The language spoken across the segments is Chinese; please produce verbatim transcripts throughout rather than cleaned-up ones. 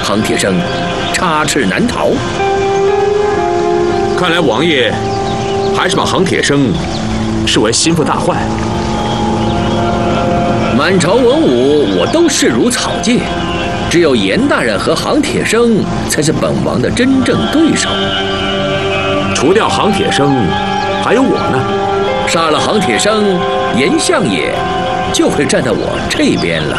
杭铁生插翅难逃。 看来王爷还是把杭铁生视为心腹大患。 满朝文武我都视如草芥，只有严大人和杭铁生才是本王的真正对手。 除掉杭铁生，还有我呢。 杀了杭铁生，严相爷就会站在我这边了。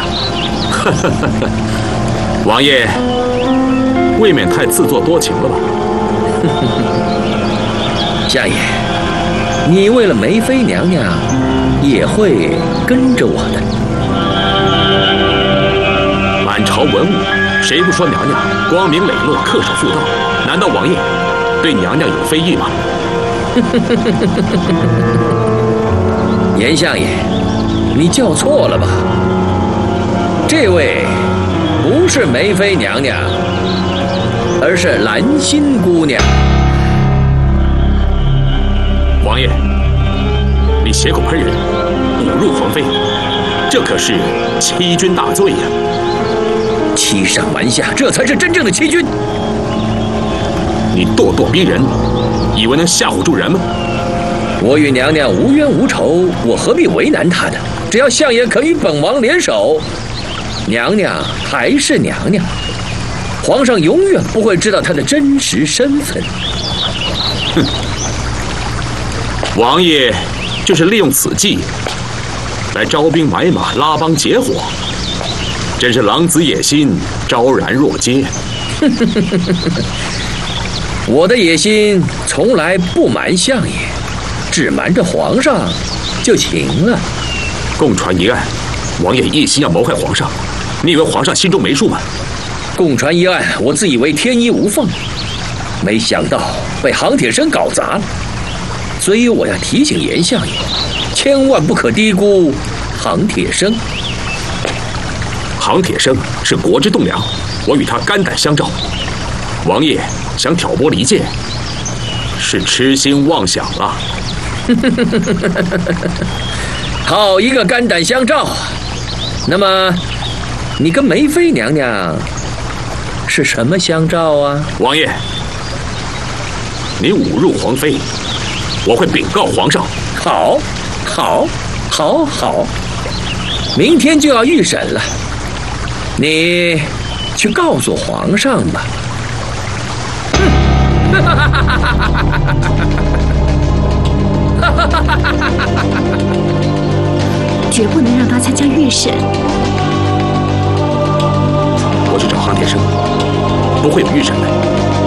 王爷未免太自作多情了吧？ 相爷，你为了梅妃娘娘，也会跟着我的。 满朝文武，谁不说娘娘光明磊落、恪守妇道？难道王爷对娘娘有非议吗？ 严相爷，你叫错了吧？这位不是梅妃娘娘，而是兰心姑娘。 王爷，你血口喷人，侮辱皇妃，这可是欺君大罪呀！ 欺上瞒下，这才是真正的欺君。 你咄咄逼人，以为能吓唬住人吗？ 我与娘娘无冤无仇，我何必为难她呢？只要相爷肯与本王联手，娘娘还是娘娘，皇上永远不会知道她的真实身份。 哼！王爷就是利用此计来招兵买马、拉帮结伙，真是狼子野心，昭然若揭。 我的野心从来不瞒相爷，只瞒着皇上就行了。 共传一案，王爷一心要谋害皇上，你以为皇上心中没数吗？ 共传一案，我自以为天衣无缝，没想到被杭铁生搞砸了。所以我要提醒严相爷，千万不可低估杭铁生。 杭铁生是国之栋梁，我与他肝胆相照。王爷想挑拨离间，是痴心妄想啊！ 好一个肝胆相照！那么，你跟梅妃娘娘是什么相照啊？ 王爷，你侮辱皇妃，我会禀告皇上。 好，好，好，好，明天就要预审了，你去告诉皇上吧。 绝不能让他参加预审。 我去找杭铁生，不会有预审的。